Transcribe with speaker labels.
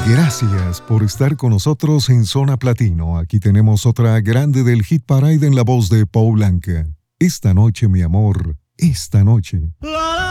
Speaker 1: Gracias por estar con nosotros en Zona Platino. Aquí tenemos otra grande del Hit Parade en la voz de Paul Anka. Esta noche, mi amor, esta noche.